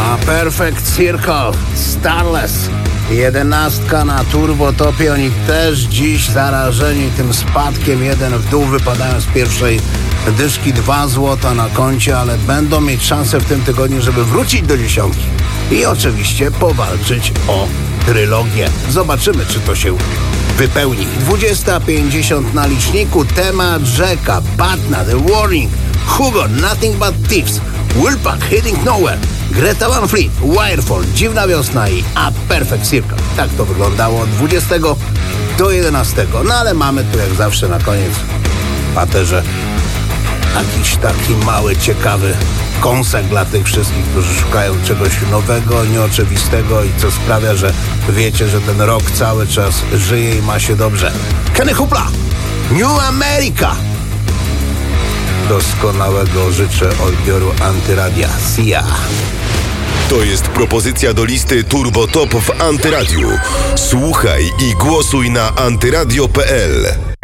A Perfect Circle, Starless, 11 na turbotopie. Oni też dziś zarażeni tym spadkiem. 1 w dół, wypadają z pierwszej dyszki, 2 złota na koncie, ale będą mieć szansę w tym tygodniu, żeby wrócić do dziesiątki i oczywiście powalczyć o trylogię. Zobaczymy, czy to się wypełni. 20:50 na liczniku. Temat rzeka, Batna, The Warning, Hugo, Nothing But Thieves, Willpack, Heading Nowhere, Greta Van Fleet, Wirefall, Dziwna Wiosna i A Perfect Circle. Tak to wyglądało od 20 do 11. No ale mamy tu jak zawsze na koniec w paterze jakiś taki mały, ciekawy kąsek dla tych wszystkich, którzy szukają czegoś nowego, nieoczywistego i co sprawia, że wiecie, że ten rok cały czas żyje i ma się dobrze. Kenny Hoopla, New America. Doskonałego życzę odbioru Antyradia. See ya. To jest propozycja do listy Turbo Top w Antyradiu. Słuchaj i głosuj na antyradio.pl.